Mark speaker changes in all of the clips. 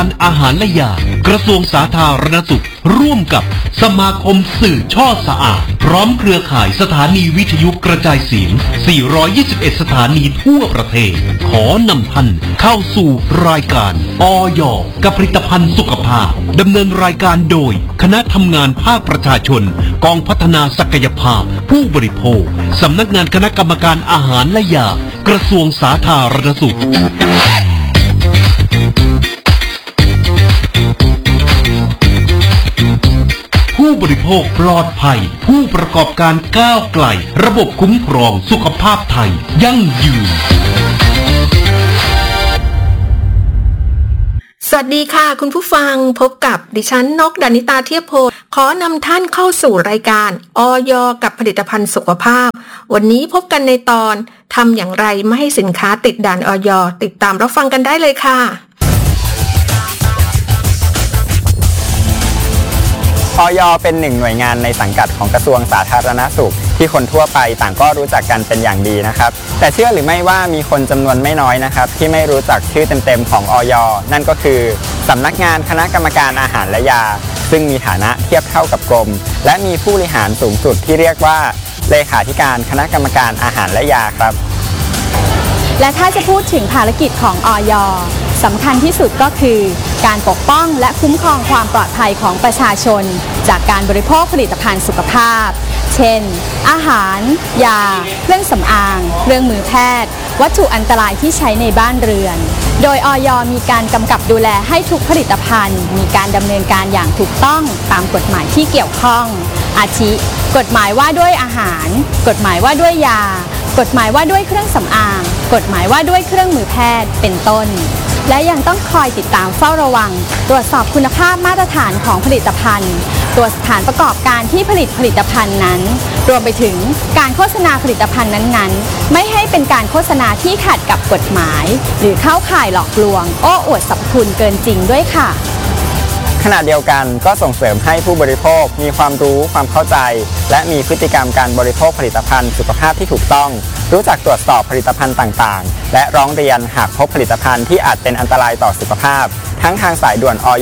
Speaker 1: อาหารและยากระทรวงสาธารณสุขร่วมกับสมาคมสื่อช่อสะอาดพร้อมเครือข่ายสถานีวิทยุกระจายเสียง421สถานีทั่วประเทศขอนำท่านเข้าสู่รายการอย.กับผลิตภัณฑ์สุขภาพดำเนินรายการโดยคณะทำงานภาคประชาชนกองพัฒนาศักยภาพผู้บริโภคสำนักงานคณะกรรมการอาหารและยากระทรวงสาธารณสุขผู้บริโภคปลอดภัยผู้ประกอบการก้าวไกลระบบคุ้มครองสุขภาพไทยยั่งยืน
Speaker 2: สวัสดีค่ะคุณผู้ฟังพบกับดิฉันนกดานิตาเทียบโพขอนำท่านเข้าสู่รายการอย.กับผลิตภัณฑ์สุขภาพวันนี้พบกันในตอนทำอย่างไรไม่ให้สินค้าติดด่านอย.ติดตามรับฟังกันได้เลยค่ะ
Speaker 3: อย.เป็นหนึ่งหน่วยงานในสังกัดของกระทรวงสาธารณสุขที่คนทั่วไปต่างก็รู้จักกันเป็นอย่างดีนะครับแต่เชื่อหรือไม่ว่ามีคนจำนวนไม่น้อยนะครับที่ไม่รู้จักชื่อเต็มๆของอย.นั่นก็คือสำนักงานคณะกรรมการอาหารและยาซึ่งมีฐานะเทียบเท่ากับกรมและมีผู้บริหารสูงสุดที่เรียกว่าเลขาธิการคณะกรรมการอาหารและยาครับ
Speaker 4: และถ้าจะพูดถึงภารกิจของอย.สำคัญที่สุดก็คือการปกป้องและคุ้มครองความปลอดภัยของประชาชนจากการบริโภคผลิตภัณฑ์สุขภาพเช่นอาหารยาเครื่องสำอางเครื่องมือแพทย์วัตถุอันตรายที่ใช้ในบ้านเรือนโดยอย.มีการกำกับดูแลให้ทุกผลิตภัณฑ์มีการดำเนินการอย่างถูกต้องตามกฎหมายที่เกี่ยวข้องอาทิกฎหมายว่าด้วยอาหารกฎหมายว่าด้วยยากฎหมายว่าด้วยเครื่องสำอางกฎหมายว่าด้วยเครื่องมือแพทย์เป็นต้นและยังต้องคอยติดตามเฝ้าระวังตรวจสอบคุณภาพมาตรฐานของผลิตภัณฑ์ตัวสถานประกอบการที่ผลิตผลิตภัณฑ์นั้นรวมไปถึงการโฆษณาผลิตภัณฑ์นั้นๆไม่ให้เป็นการโฆษณาที่ขัดกับกฎหมายหรือเข้าข่ายหลอกลวงโอ้อวดสรรพคุณเกินจริงด้วยค่ะ
Speaker 3: ขณะเดียวกันก็ส่งเสริมให้ผู้บริโภคมีความรู้ความเข้าใจและมีพฤติกรรมการบริโภคผลิตภัณฑ์สุขภาพที่ถูกต้องรู้จักตรวจสอบผลิตภัณฑ์ต่างๆและร้องเรียนหากพบผลิตภัณฑ์ที่อาจเป็นอันตรายต่อสุขภาพทั้งทางสายด่วนอย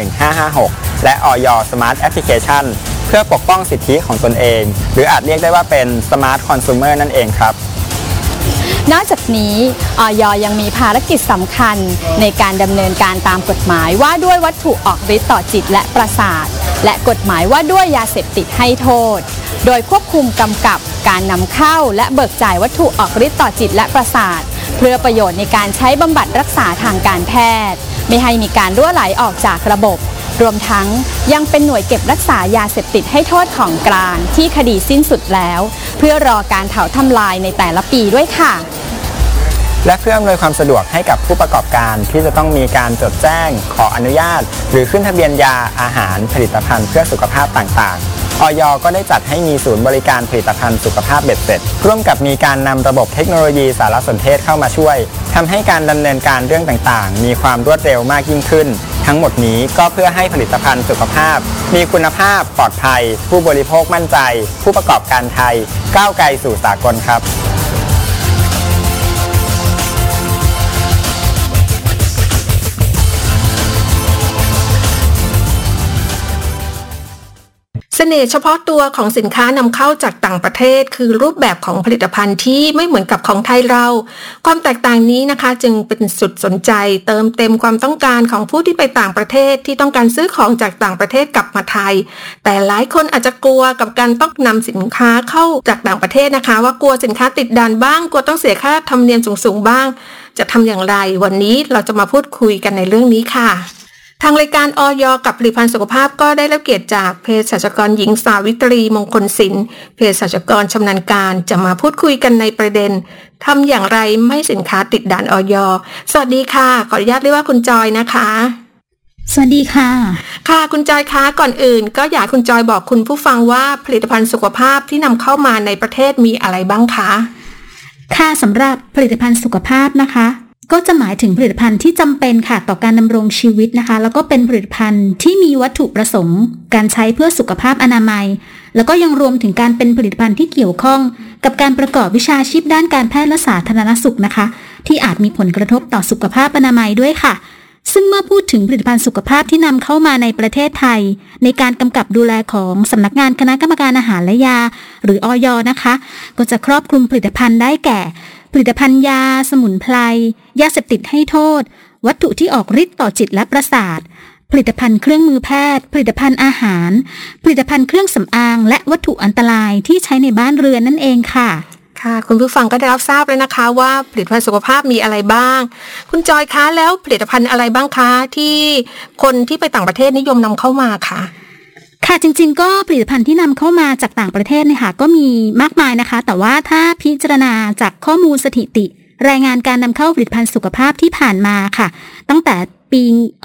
Speaker 3: 1556และอย Smart Application เพื่อปกป้องสิทธิของตนเองหรืออาจเรียกได้ว่าเป็น Smart Consumer นั่นเองครับ
Speaker 4: นอกจากนี้อย.ยังมีภารกิจสำคัญในการดำเนินการตามกฎหมายว่าด้วยวัตถุออกฤทธิ์ต่อจิตและประสาทและกฎหมายว่าด้วยยาเสพติดให้โทษโดยควบคุมกำกับการนำเข้าและเบิกจ่ายวัตถุออกฤทธิ์ต่อจิตและประสาทเพื่อประโยชน์ในการใช้บำบัดรักษาทางการแพทย์ไม่ให้มีการรั่วไหลออกจากระบบรวมทั้งยังเป็นหน่วยเก็บรักษายาเสพติดให้โทษของกลางที่คดีสิ้นสุดแล้วเพื่อรอการเผาทำลายในแต่ละปีด้วยค่ะ
Speaker 3: และเพื่ออำนวยความสะดวกให้กับผู้ประกอบการที่จะต้องมีการจดแจ้งขออนุญาตหรือขึ้นทะเบียนยาอาหารผลิตภัณฑ์เพื่อสุขภาพต่างๆอย.ก็ได้จัดให้มีศูนย์บริการผลิตภัณฑ์สุขภาพเบ็ดเสร็จร่วมกับมีการนำระบบเทคโนโลยีสารสนเทศเข้ามาช่วยทำให้การดำเนินการเรื่องต่างๆมีความรวดเร็วมากยิ่งขึ้นทั้งหมดนี้ก็เพื่อให้ผลิตภัณฑ์สุขภาพมีคุณภาพปลอดภัยผู้บริโภคมั่นใจผู้ประกอบการไทยก้าวไกลสู่สากลครับ
Speaker 2: เสน่ห์เฉพาะตัวของสินค้านำเข้าจากต่างประเทศคือรูปแบบของผลิตภัณฑ์ที่ไม่เหมือนกับของไทยเราความแตกต่างนี้นะคะจึงเป็นสุดสนใจเติมเต็มความต้องการของผู้ที่ไปต่างประเทศที่ต้องการซื้อของจากต่างประเทศกลับมาไทยแต่หลายคนอาจจะกลัวกับการต้องนำสินค้าเข้าจากต่างประเทศนะคะว่ากลัวสินค้าติดด่านบ้างกลัวต้องเสียค่าธรรมเนียมสูงๆบ้างจะทำอย่างไรวันนี้เราจะมาพูดคุยกันในเรื่องนี้ค่ะทางรายการอย.กับผลิตภัณฑ์สุขภาพก็ได้รับเกียรติจากเภสัชกรหญิงสาวิตรีมงคลศิลป์เภสัชกรชำนาญการจะมาพูดคุยกันในประเด็นทำอย่างไรไม่สินค้าติดด่านอย.สวัสดีค่ะขออนุญาตเรียกว่าคุณจอยนะคะ
Speaker 5: สวัสดีค่ะ
Speaker 2: ค่ะคุณจอยคะก่อนอื่นก็อยากคุณจอยบอกคุณผู้ฟังว่าผลิตภัณฑ์สุขภาพที่นำเข้ามาในประเทศมีอะไรบ้างคะ
Speaker 5: ค่ะสำหรับผลิตภัณฑ์สุขภาพนะคะก็จะหมายถึงผลิตภัณฑ์ที่จำเป็นค่ะต่อการดำรงชีวิตนะคะแล้วก็เป็นผลิตภัณฑ์ที่มีวัตถุประสงค์การใช้เพื่อสุขภาพอนามัยแล้วก็ยังรวมถึงการเป็นผลิตภัณฑ์ที่เกี่ยวข้องกับการประกอบวิชาชีพด้านการแพทย์และสาธารณสุขนะคะที่อาจมีผลกระทบต่อสุขภาพอนามัยด้วยค่ะซึ่งเมื่อพูดถึงผลิตภัณฑ์สุขภาพที่นำเข้ามาในประเทศไทยในการกำกับดูแลของสำนักงานคณะกรรมการอาหารและยาหรืออย.นะคะก็จะครอบคลุมผลิตภัณฑ์ได้แก่ผลิตภัณฑ์ยาสมุนไพรยาเสพติดให้โทษวัตถุที่ออกฤทธิ์ต่อจิตและประสาทผลิตภัณฑ์เครื่องมือแพทย์ผลิตภัณฑ์อาหารผลิตภัณฑ์เครื่องสำอางและวัตถุอันตรายที่ใช้ในบ้านเรือนนั่นเองค่ะ
Speaker 2: ค่ะคุณผู้ฟังก็ได้รับทราบแล้วนะคะว่าผลิตภัณฑ์สุขภาพมีอะไรบ้างคุณจอยคะแล้วผลิตภัณฑ์อะไรบ้างคะที่คนที่ไปต่างประเทศนิยมนำเข้ามาค่ะ
Speaker 5: ค่ะจริงๆก็ผลิตภัณฑ์ที่นำเข้ามาจากต่างประเทศเนี่ยค่ะก็มีมากมายนะคะแต่ว่าถ้าพิจารณาจากข้อมูลสถิติรายงานการนำเข้าผลิตภัณฑ์สุขภาพที่ผ่านมาค่ะตั้งแต่ปี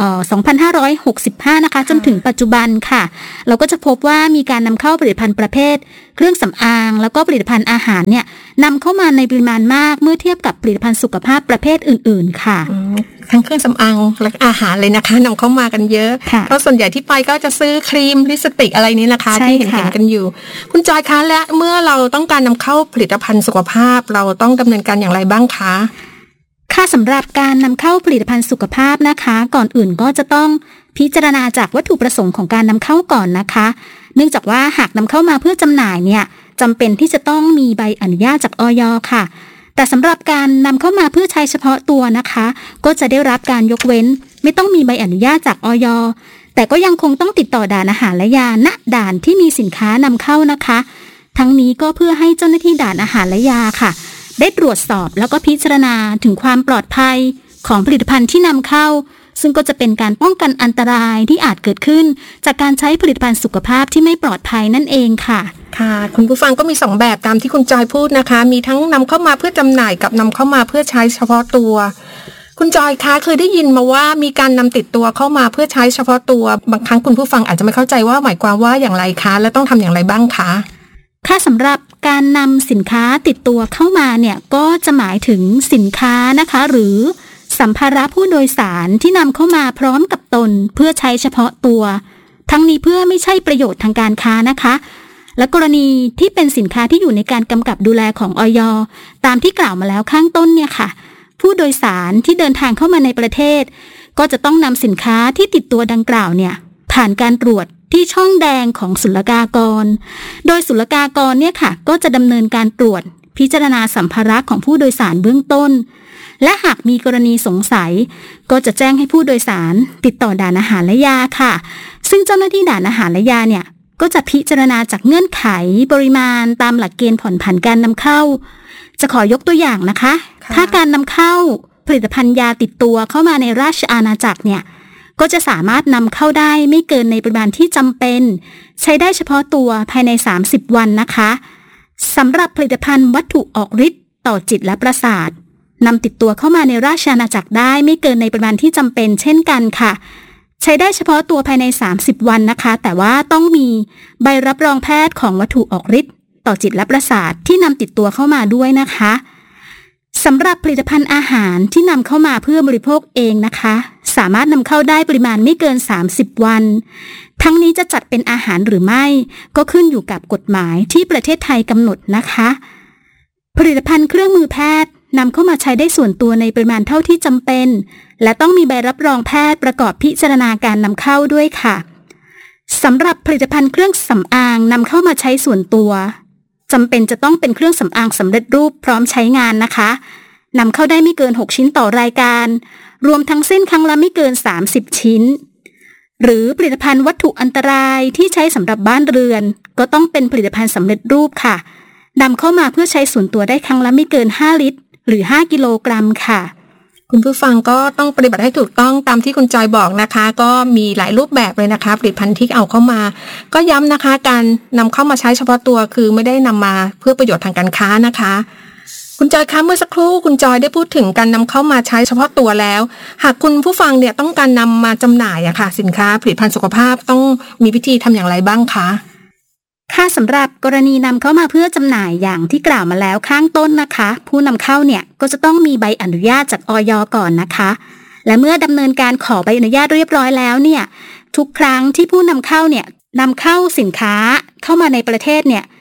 Speaker 5: 2565นะคะจนถึงปัจจุบันค่ะเราก็จะพบว่ามีการนำเข้าผลิตภัณฑ์ประเภทเครื่องสำอางแล้วก็ผลิตภัณฑ์อาหารเนี่ยนำเข้ามาในปริมาณมากเมื่อเทียบกับผลิตภัณฑ์สุขภาพประเภทอื่นๆค่ะ
Speaker 2: ทั้งเครื่องสำอางและอาหารเลยนะคะนำเข้ามากันเยอะเพราะส่วนใหญ่ที่ไปก็จะซื้อครีมลิปสติกอะไรนี้นะคะที่เห็นกันอยู่คุณจอยคะและเมื่อเราต้องการนำเข้าผลิตภัณฑ์สุขภาพเราต้องดำเนินการอย่างไรบ้างคะ
Speaker 5: ค่ะสำหรับการนำเข้าผลิตภัณฑ์สุขภาพนะคะก่อนอื่นก็จะต้องพิจารณาจากวัตถุประสงค์ของการนำเข้าก่อนนะคะเนื่องจากว่าหากนำเข้ามาเพื่อจำหน่ายเนี่ยจำเป็นที่จะต้องมีใบอนุญาตจากอย.ค่ะแต่สำหรับการนำเข้ามาเพื่อใช้เฉพาะตัวนะคะก็จะได้รับการยกเว้นไม่ต้องมีใบอนุญาตจากอย.แต่ก็ยังคงต้องติดต่อด่านอาหารและยาณด่านที่มีสินค้านำเข้านะคะทั้งนี้ก็เพื่อให้เจ้าหน้าที่ด่านอาหารและยาค่ะได้ตรวจสอบแล้วก็พิจารณาถึงความปลอดภัยของผลิตภัณฑ์ที่นำเข้าซึ่งก็จะเป็นการป้องกันอันตรายที่อาจเกิดขึ้นจากการใช้ผลิตภัณฑ์สุขภาพที่ไม่ปลอดภัยนั่นเองค่ะ
Speaker 2: ค่ะคุณผู้ฟังก็มี2แบบตามที่คุณจอยพูดนะคะมีทั้งนำเข้ามาเพื่อจำหน่ายกับนำเข้ามาเพื่อใช้เฉพาะตัวคุณจอยคะเคยได้ยินมาว่ามีการนำติดตัวเข้ามาเพื่อใช้เฉพาะตัวบางครั้งคุณผู้ฟังอาจจะไม่เข้าใจว่าหมายความว่าอย่างไรคะและต้องทำอย่างไรบ้างคะ
Speaker 5: ค่ะสำหรับการนำสินค้าติดตัวเข้ามาเนี่ยก็จะหมายถึงสินค้านะคะหรือสัมภาระผู้โดยสารที่นำเข้ามาพร้อมกับตนเพื่อใช้เฉพาะตัวทั้งนี้เพื่อไม่ใช่ประโยชน์ทางการค้านะคะและกรณีที่เป็นสินค้าที่อยู่ในการกำกับดูแลของอย.ตามที่กล่าวมาแล้วข้างต้นเนี่ยค่ะผู้โดยสารที่เดินทางเข้ามาในประเทศก็จะต้องนำสินค้าที่ติดตัวดังกล่าวเนี่ยผ่านการตรวจที่ช่องแดงของศุลกากรโดยศุลกากรเนี่ยค่ะก็จะดำเนินการตรวจพิจารณาสัมภาระของผู้โดยสารเบื้องต้นและหากมีกรณีสงสัยก็จะแจ้งให้ผู้โดยสารติดต่อด่านอาหารและยาค่ะซึ่งเจ้าหน้าที่ด่านอาหารและยาเนี่ยก็จะพิจารณาจากเงื่อนไขปริมาณตามหลักเกณฑ์ผ่อนผันการนำเข้าจะขอยกตัวอย่างนะคะถ้าการนำเข้าผลิตภัณฑ์ยาติดตัวเข้ามาในราชอาณาจักรเนี่ยก็จะสามารถนำเข้าได้ไม่เกินในปริมาณที่จำเป็นใช้ได้เฉพาะตัวภายใน30วันนะคะสำหรับผลิตภัณฑ์วัตถุออกฤทธิ์ต่อจิตและประสาทนำติดตัวเข้ามาในราชอาณาจักรได้ไม่เกินในปริมาณที่จำเป็นเช่นกันค่ะใช้ได้เฉพาะตัวภายใน30วันนะคะแต่ว่าต้องมีใบรับรองแพทย์ของวัตถุออกฤทธิ์ต่อจิตและประสาทที่นำติดตัวเข้ามาด้วยนะคะสำหรับผลิตภัณฑ์อาหารที่นำเข้ามาเพื่อบริโภคเองนะคะสามารถนำเข้าได้ปริมาณไม่เกิน30วันทั้งนี้จะจัดเป็นอาหารหรือไม่ก็ขึ้นอยู่กับกฎหมายที่ประเทศไทยกำหนดนะคะผลิตภัณฑ์เครื่องมือแพทย์นำเข้ามาใช้ได้ส่วนตัวในปริมาณเท่าที่จำเป็นและต้องมีใบรับรองแพทย์ประกอบพิจารณาการนำเข้าด้วยค่ะสำหรับผลิตภัณฑ์เครื่องสำอางนำเข้ามาใช้ส่วนตัวจำเป็นจะต้องเป็นเครื่องสำอางสำเร็จรูปพร้อมใช้งานนะคะนำเข้าได้ไม่เกิน6ชิ้นต่อรายการรวมทั้งสิ้นครั้งละไม่เกิน30ชิ้นหรือผลิตภัณฑ์วัตถุอันตรายที่ใช้สำหรับบ้านเรือนก็ต้องเป็นผลิตภัณฑ์สำเร็จรูปค่ะนำเข้ามาเพื่อใช้ส่วนตัวได้ครั้งละไม่เกิน5ลิตรหรือ5กิโลกรัมค่ะ
Speaker 2: คุณผู้ฟังก็ต้องปฏิบัติให้ถูกต้องตามที่คุณจอยบอกนะคะก็มีหลายรูปแบบเลยนะคะผลิตภัณฑ์ที่เอาเข้ามาก็ย้ำนะคะการนำเข้ามาใช้เฉพาะตัวคือไม่ได้นำมาเพื่อประโยชน์ทางการค้านะคะคุณจอยคะเมื่อสักครู่คุณจอยได้พูดถึงการนำเข้ามาใช้เฉพาะตัวแล้วหากคุณผู้ฟังเนี่ยต้องการนำมาจำหน่ายอะค่ะสินค้าผลิตภัณฑ์สุขภาพต้องมีวิธีทำอย่างไรบ้างคะ
Speaker 5: ค่ะสำหรับกรณีนำเข้ามาเพื่อจำหน่ายอย่างที่กล่าวมาแล้วข้างต้นนะคะผู้นำเข้าเนี่ยก็จะต้องมีใบอนุญาตจากอย.ก่อนนะคะและเมื่อดำเนินการขอใบอนุญาตเรียบร้อยแล้วเนี่ยทุกครั้งที่ผู้นำเข้าเนี่ยนำเข้าสินค้าเข้ามาในประเทศเนี่ย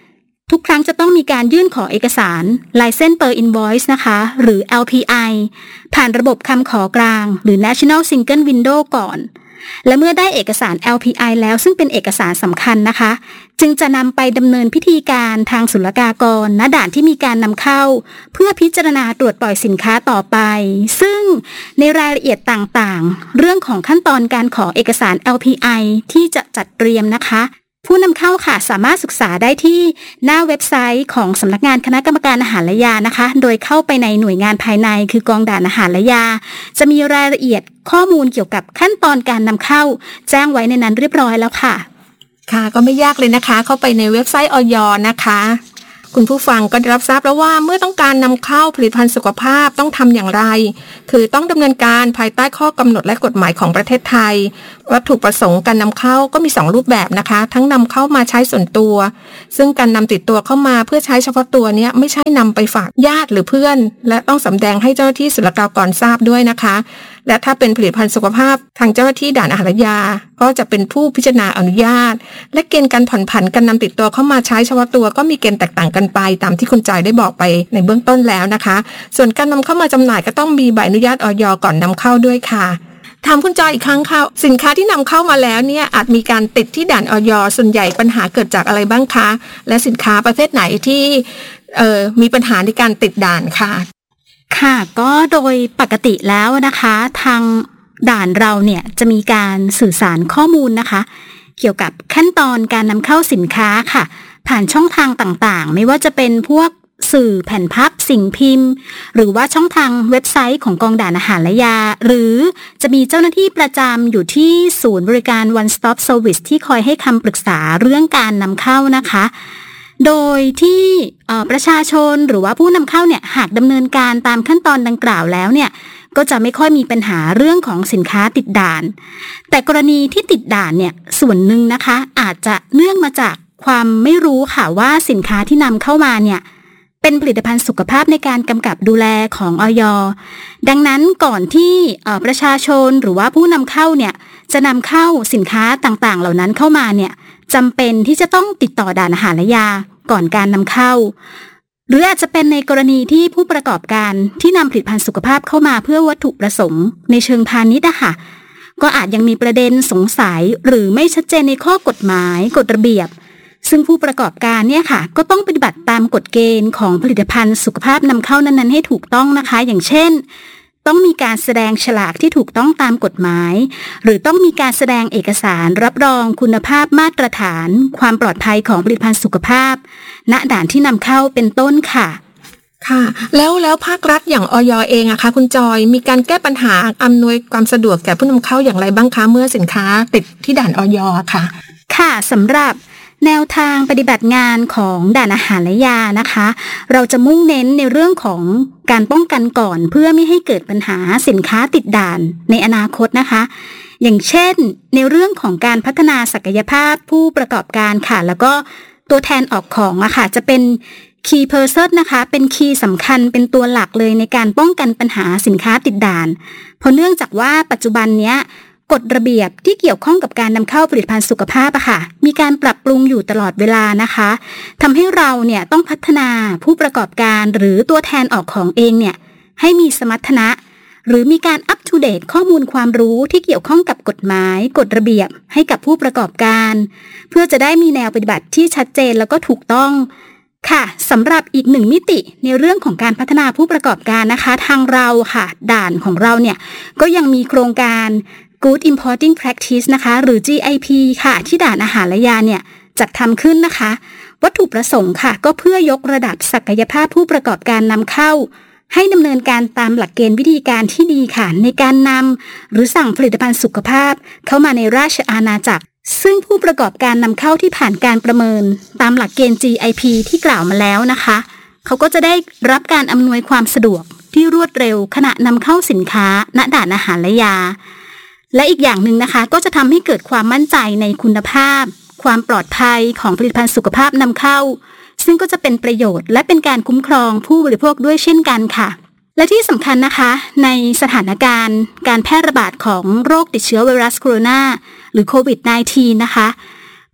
Speaker 5: ทุกครั้งจะต้องมีการยื่นขอเอกสาร License per Invoice นะคะหรือ LPI ผ่านระบบคำขอกลางหรือ National Single Window ก่อนและเมื่อได้เอกสาร LPI แล้วซึ่งเป็นเอกสารสำคัญนะคะจึงจะนำไปดำเนินพิธีการทางศุลกากรณด่านที่มีการนำเข้าเพื่อพิจารณาตรวจปล่อยสินค้าต่อไปซึ่งในรายละเอียดต่างๆเรื่องของขั้นตอนการขอเอกสาร LPI ที่จะจัดเตรียมนะคะผู้นำเข้าค่ะสามารถศึกษาได้ที่หน้าเว็บไซต์ของสำนักงานคณะกรรมการอาหารและยานะคะโดยเข้าไปในหน่วยงานภายในคือกองด่านอาหารและยาจะมีรายละเอียดข้อมูลเกี่ยวกับขั้นตอนการนำเข้าแจ้งไว้ในนั้นเรียบร้อยแล้วค่ะ
Speaker 2: ค่ะก็ไม่ยากเลยนะคะเข้าไปในเว็บไซต์อย.นะคะคุณผู้ฟังก็ได้รับทราบแล้วว่าเมื่อต้องการนำเข้าผลิตภัณฑ์สุขภาพต้องทำอย่างไรคือต้องดำเนินการภายใต้ข้อกำหนดและกฎหมายของประเทศไทยวัตถุประสงค์การนำเข้าก็มี2รูปแบบนะคะทั้งนำเข้ามาใช้ส่วนตัวซึ่งการนำติดตัวเข้ามาเพื่อใช้เฉพาะตัวเนี้ยไม่ใช่นำไปฝากญาติหรือเพื่อนและต้องสำแดงให้เจ้าหน้าที่ศุลกากรทราบด้วยนะคะและถ้าเป็นผลิตภัณฑ์สุขภาพทางเจ้าหน้าที่ด่านอาหารและยาก็จะเป็นผู้พิจารณาอนุญาตและเกณฑ์การผ่อนผันการนำติดตัวเข้ามาใช้เฉพาะตัวก็มีเกณฑ์แตกต่างกันไปตามที่คุณจอยได้บอกไปในเบื้องต้นแล้วนะคะส่วนการนำเข้ามาจำหน่ายก็ต้องมีใบอนุญาตอย.ก่อนนำเข้าด้วยค่ะถามคุณจอยอีกครั้งค่ะสินค้าที่นำเข้ามาแล้วเนี่ยอาจมีการติดที่ด่านอย.ส่วนใหญ่ปัญหาเกิดจากอะไรบ้างคะและสินค้าประเภทไหนที่มีปัญหาในการติดด่านค่ะ
Speaker 5: ค่ะก็โดยปกติแล้วนะคะทางด่านเราเนี่ยจะมีการสื่อสารข้อมูลนะคะเกี่ยวกับขั้นตอนการนำเข้าสินค้าค่ะผ่านช่องทางต่างๆไม่ว่าจะเป็นพวกสื่อแผ่นพับสิ่งพิมพ์หรือว่าช่องทางเว็บไซต์ของกองด่านอาหารและยาหรือจะมีเจ้าหน้าที่ประจำอยู่ที่ศูนย์บริการ One Stop Service ที่คอยให้คำปรึกษาเรื่องการนำเข้านะคะโดยที่ประชาชนหรือว่าผู้นำเข้าเนี่ยหากดำเนินการตามขั้นตอนดังกล่าวแล้วเนี่ยก็จะไม่ค่อยมีปัญหาเรื่องของสินค้าติดด่านแต่กรณีที่ติดด่านเนี่ยส่วนหนึ่งนะคะอาจจะเนื่องมาจากความไม่รู้ค่ะว่าสินค้าที่นำเข้ามาเนี่ยเป็นผลิตภัณฑ์สุขภาพในการกำกับดูแลของอย.ดังนั้นก่อนที่ประชาชนหรือว่าผู้นำเข้าเนี่ยจะนำเข้าสินค้าต่างๆเหล่านั้นเข้ามาเนี่ยจำเป็นที่จะต้องติดต่อด่านอาหารและยาก่อนการนำเข้าหรืออาจจะเป็นในกรณีที่ผู้ประกอบการที่นำผลิตภัณฑ์สุขภาพเข้ามาเพื่อวัตถุประสงค์ในเชิงพาณิชย์ค่ะก็อาจยังมีประเด็นสงสัยหรือไม่ชัดเจนในข้อกฎหมายกฎระเบียบซึ่งผู้ประกอบการเนี่ยค่ะก็ต้องปฏิบัติตามกฎเกณฑ์ของผลิตภัณฑ์สุขภาพนำเข้านั้นๆให้ถูกต้องนะคะอย่างเช่นต้องมีการแสดงฉลากที่ถูกต้องตามกฎหมายหรือต้องมีการแสดงเอกสารรับรองคุณภาพมาตรฐานความปลอดภัยของผลิตภัณฑ์สุขภาพณด่านที่นำเข้าเป็นต้นค่ะ
Speaker 2: ค่ะแล้วภาครัฐอย่างอย.เองอะคะคุณจอยมีการแก้ปัญหาอำนวยความสะดวกแก่ผู้นำเข้าอย่างไรบ้างคะเมื่อสินค้าติดที่ด่านอย.ค่ะ
Speaker 5: ค่ะสำหรับแนวทางปฏิบัติงานของด่านอาหารและยานะคะเราจะมุ่งเน้นในเรื่องของการป้องกันก่อนเพื่อไม่ให้เกิดปัญหาสินค้าติดด่านในอนาคตนะคะอย่างเช่นในเรื่องของการพัฒนาศักยภาพผู้ประกอบการค่ะแล้วก็ตัวแทนออกของอะค่ะจะเป็น Key Person นะคะเป็นคีย์สำคัญเป็นตัวหลักเลยในการป้องกันปัญหาสินค้าติดด่านเพราะเนื่องจากว่าปัจจุบันเนี้ยกฎระเบียบที่เกี่ยวข้องกับการนำเข้าผลิตภัณฑ์สุขภาพอะค่ะมีการปรับปรุงอยู่ตลอดเวลานะคะทำให้เราเนี่ยต้องพัฒนาผู้ประกอบการหรือตัวแทนออกของเองเนี่ยให้มีสมรรถนะหรือมีการอัปทูเดตข้อมูลความรู้ที่เกี่ยวข้องกับกฎหมายกฎระเบียบให้กับผู้ประกอบการเพื่อจะได้มีแนวปฏิบัติที่ชัดเจนแล้วก็ถูกต้องค่ะสำหรับอีกหนึ่งมิติในเรื่องของการพัฒนาผู้ประกอบการนะคะทางเราค่ะด่านของเราเนี่ยก็ยังมีโครงการ Good Importing Practice นะคะหรือ GIP ค่ะที่ด่านอาหารและยาเนี่ยจัดทำขึ้นนะคะวัตถุประสงค์ค่ะก็เพื่อยกระดับศักยภาพผู้ประกอบการนำเข้าให้ดำเนินการตามหลักเกณฑ์วิธีการที่ดีค่ะในการนำหรือสั่งผลิตภัณฑ์สุขภาพเข้ามาในราชอาณาจักรซึ่งผู้ประกอบการนำเข้าที่ผ่านการประเมินตามหลักเกณฑ์ GIP ที่กล่าวมาแล้วนะคะเขาก็จะได้รับการอำนวยความสะดวกที่รวดเร็วขณะนำเข้าสินค้าณด่านอาหารและยาและอีกอย่างหนึ่งนะคะก็จะทำให้เกิดความมั่นใจในคุณภาพความปลอดภัยของผลิตภัณฑ์สุขภาพนำเข้าซึ่งก็จะเป็นประโยชน์และเป็นการคุ้มครองผู้บริโภคด้วยเช่นกันค่ะและที่สำคัญนะคะในสถานการณ์การแพร่ระบาดของโรคติดเชื้อไวรัสโคโรนาหรือโควิด -19 นะคะ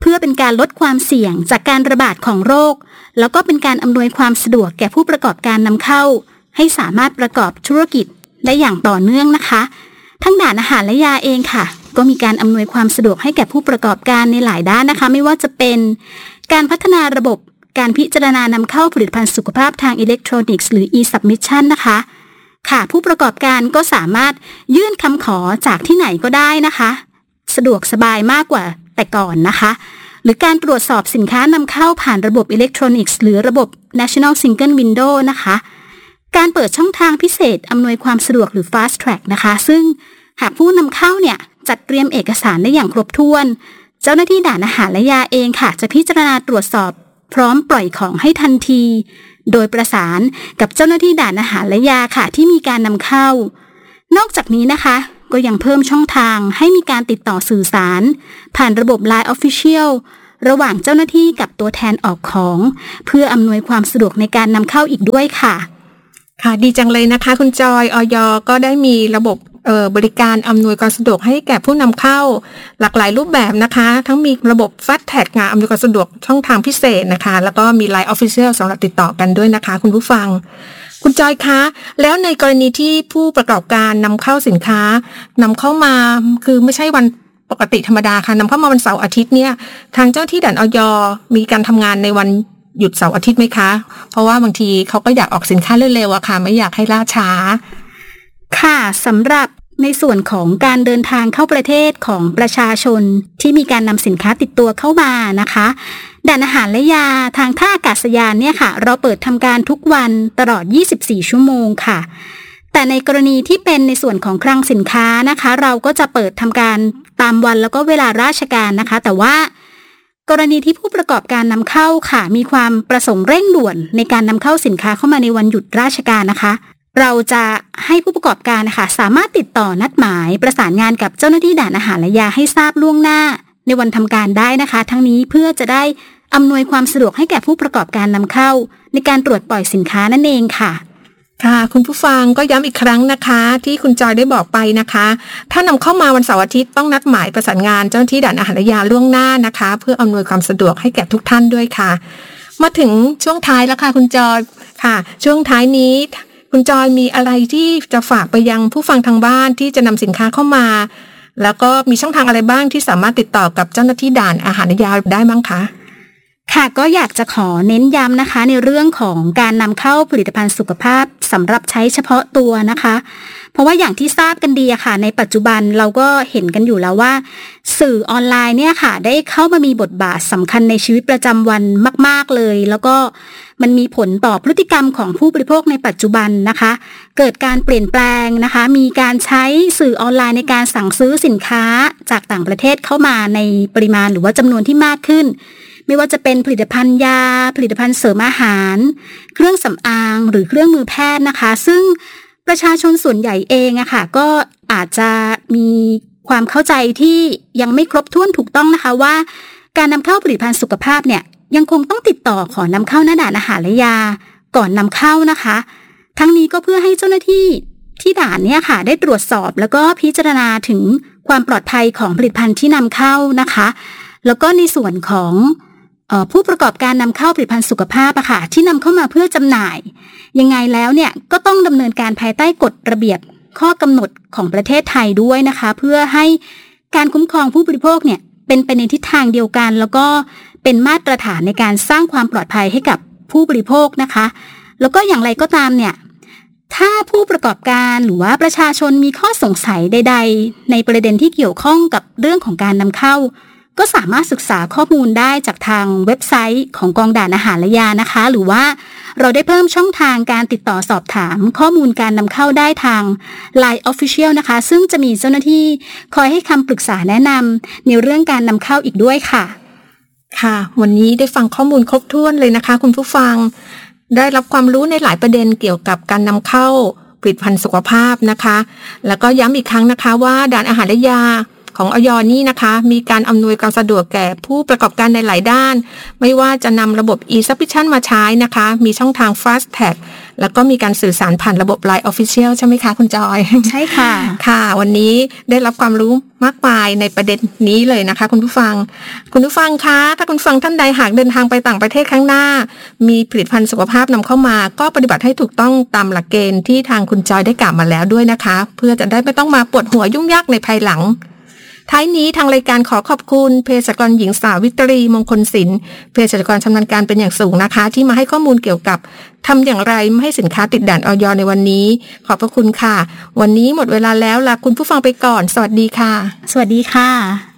Speaker 5: เพื่อเป็นการลดความเสี่ยงจากการระบาดของโรคแล้วก็เป็นการอำนวยความสะดวกแก่ผู้ประกอบการนำเข้าให้สามารถประกอบธุรกิจได้อย่างต่อเนื่องนะคะทั้งด่านอาหารและยาเองค่ะก็มีการอำนวยความสะดวกให้แก่ผู้ประกอบการในหลายด้านนะคะไม่ว่าจะเป็นการพัฒนาระบบการพิจารณานำเข้าผลิตภัณฑ์สุขภาพทางอิเล็กทรอนิกส์หรือ e-submission นะคะค่ะผู้ประกอบการก็สามารถยื่นคำขอจากที่ไหนก็ได้นะคะสะดวกสบายมากกว่าแต่ก่อนนะคะหรือการตรวจสอบสินค้านำเข้าผ่านระบบอิเล็กทรอนิกส์หรือระบบ National Single Window นะคะการเปิดช่องทางพิเศษอำนวยความสะดวกหรือ Fast Track นะคะซึ่งหากผู้นำเข้าเนี่ยจัดเตรียมเอกสารได้อย่างครบถ้วนเจ้าหน้าที่ด่านอาหารและยาเองค่ะจะพิจารณาตรวจสอบพร้อมปล่อยของให้ทันทีโดยประสานกับเจ้าหน้าที่ด่านอาหารและยาค่ะที่มีการนำเข้านอกจากนี้นะคะก็ยังเพิ่มช่องทางให้มีการติดต่อสื่อสารผ่านระบบ LINE Official ระหว่างเจ้าหน้าที่กับตัวแทนออกของเพื่ออำนวยความสะดวกในการนำเข้าอีกด้วยค่ะ
Speaker 2: ค่ะดีจังเลยนะคะคุณจอยอย.ก็ได้มีระบบบริการอำนวยความสะดวกให้แก่ผู้นำเข้าหลากหลายรูปแบบนะคะทั้งมีระบบ Fast Track อำนวยความสะดวกช่องทางพิเศษนะคะแล้วก็มี LINE Official สำหรับติดต่อกันด้วยนะคะคุณผู้ฟังคุณจอยคะแล้วในกรณีที่ผู้ประกอบการนำเข้าสินค้านำเข้ามาคือไม่ใช่วันปกติธรรมดาค่ะนำเข้ามาวันเสาร์อาทิตย์เนี่ยทางเจ้าที่ด่านอย.มีการทำงานในวันหยุดเสาร์อาทิตย์ไหมคะเพราะว่าบางทีเขาก็อยากออกสินค้าเร็วๆอะค่ะไม่อยากให้ล่าช้า
Speaker 5: ค่ะสำหรับในส่วนของการเดินทางเข้าประเทศของประชาชนที่มีการนำสินค้าติดตัวเข้ามานะคะด่านอาหารและยาทางท่าอากาศยานเนี่ยค่ะเราเปิดทำการทุกวันตลอด24ชั่วโมงค่ะแต่ในกรณีที่เป็นในส่วนของคลังสินค้านะคะเราก็จะเปิดทำการตามวันแล้วก็เวลาราชการนะคะแต่ว่ากรณีที่ผู้ประกอบการนำเข้าค่ะมีความประสงค์เร่งด่วนในการนำเข้าสินค้าเข้ามาในวันหยุดราชการนะคะเราจะให้ผู้ประกอบการนะคะสามารถติดต่อนัดหมายประสานงานกับเจ้าหน้าที่ด่านอาหารและยาให้ทราบล่วงหน้าในวันทำการได้นะคะทั้งนี้เพื่อจะได้อำนวยความสะดวกให้แก่ผู้ประกอบการนำเข้าในการตรวจปล่อยสินค้านั่นเองค่ะ
Speaker 2: ค่ะคุณผู้ฟังก็ย้ำอีกครั้งนะคะที่คุณจอยได้บอกไปนะคะถ้านำเข้ามาวันเสาร์อาทิตย์ต้องนัดหมายประสานงานเจ้าหน้าที่ด่านอาหารและยาล่วงหน้านะคะเพื่ออำนวยความสะดวกให้แก่ทุกท่านด้วยค่ะมาถึงช่วงท้ายแล้วค่ะคุณจอยค่ะช่วงท้ายนี้คุณจอยมีอะไรที่จะฝากไปยังผู้ฟังทางบ้านที่จะนำสินค้าเข้ามาแล้วก็มีช่องทางอะไรบ้างที่สามารถติดต่อกับเจ้าหน้าที่ด่านอาหารและยาได้บ้างคะ
Speaker 5: ค่ะก็อยากจะขอเน้นย้ำนะคะในเรื่องของการนำเข้าผลิตภัณฑ์สุขภาพสำหรับใช้เฉพาะตัวนะคะเพราะว่าอย่างที่ทราบกันดีค่ะในปัจจุบันเราก็เห็นกันอยู่แล้วว่าสื่อออนไลน์เนี่ยค่ะได้เข้ามามีบทบาทสำคัญในชีวิตประจำวันมากๆเลยแล้วก็มันมีผลต่อพฤติกรรมของผู้บริโภคในปัจจุบันนะคะเกิดการเปลี่ยนแปลงนะคะมีการใช้สื่อออนไลน์ในการสั่งซื้อสินค้าจากต่างประเทศเข้ามาในปริมาณหรือว่าจำนวนที่มากขึ้นไม่ว่าจะเป็นผลิตภัณฑ์ยาผลิตภัณฑ์เสริมอาหารเครื่องสำอางหรือเครื่องมือแพทย์นะคะซึ่งประชาชนส่วนใหญ่เองอะค่ะก็อาจจะมีความเข้าใจที่ยังไม่ครบถ้วนถูกต้องนะคะว่าการนำเข้าผลิตภัณฑ์สุขภาพเนี่ยยังคงต้องติดต่อขอนำเข้าหน้าด่านอาหารและยาก่อนนำเข้านะคะทั้งนี้ก็เพื่อให้เจ้าหน้าที่ที่ด่านเนี่ยค่ะได้ตรวจสอบแล้วก็พิจารณาถึงความปลอดภัยของผลิตภัณฑ์ที่นำเข้านะคะแล้วก็ในส่วนของผู้ประกอบการนำเข้าผลิตภัณฑ์สุขภาพค่ะที่นำเข้ามาเพื่อจำหน่ายยังไงแล้วเนี่ยก็ต้องดำเนินการภายใต้กฎระเบียบข้อกำหนดของประเทศไทยด้วยนะคะเพื่อให้การคุ้มครองผู้บริโภคเนี่ยเป็นไปในทิศทางเดียวกันแล้วก็เป็นมาตรฐานในการสร้างความปลอดภัยให้กับผู้บริโภคนะคะแล้วก็อย่างไรก็ตามเนี่ยถ้าผู้ประกอบการหรือว่าประชาชนมีข้อสงสัยใดๆในประเด็นที่เกี่ยวข้องกับเรื่องของการนำเข้าก็สามารถศึกษาข้อมูลได้จากทางเว็บไซต์ของกองด่านอาหารและยานะคะหรือว่าเราได้เพิ่มช่องทางการติดต่อสอบถามข้อมูลการนำเข้าได้ทาง LINE Official นะคะซึ่งจะมีเจ้าหน้าที่คอยให้คำปรึกษาแนะนำในเรื่องการนำเข้าอีกด้วยค่ะ
Speaker 2: ค่ะวันนี้ได้ฟังข้อมูลครบถ้วนเลยนะคะคุณผู้ฟังได้รับความรู้ในหลายประเด็นเกี่ยวกับการนำเข้าผลิตภัณฑ์สุขภาพนะคะแล้วก็ย้ำอีกครั้งนะคะว่าด่านอาหารและยาขของอย.นี่นะคะมีการอำนวยความสะดวกแก่ผู้ประกอบการในหลายด้านไม่ว่าจะนำระบบ e-subscription มาใช้นะคะมีช่องทาง Fast Tag แล้วก็มีการสื่อสารผ่านระบบ LINE Official ใช่ไหมคะคุณจอย
Speaker 5: ใช่ค่ะ
Speaker 2: ค่ะวันนี้ได้รับความรู้มากมายในประเด็นนี้เลยนะคะคุณผู้ฟังคะถ้าคุณผู้ฟังท่านใดหากเดินทางไปต่างประเทศข้างหน้ามีผลิตภัณฑ์สุขภาพนำเข้ามาก็ปฏิบัติให้ถูกต้องตามหลักเกณฑ์ที่ทางคุณจอยได้กล่าวมาแล้วด้วยนะคะเพื่อจะได้ไม่ต้องมาปวดหัวยุ่งยากในภายหลังท้ายนี้ทางรายการขอขอบคุณเภสัชกรหญิงสาววิตรีมงคลศิลป์เภสัชกรชำนาญการเป็นอย่างสูงนะคะที่มาให้ข้อมูลเกี่ยวกับทำอย่างไรไม่ให้สินค้าติดด่านอย.ในวันนี้ขอบพระคุณค่ะวันนี้หมดเวลาแล้วลาคุณผู้ฟังไปก่อนสวัสดีค่ะ
Speaker 5: สวัสดีค่ะ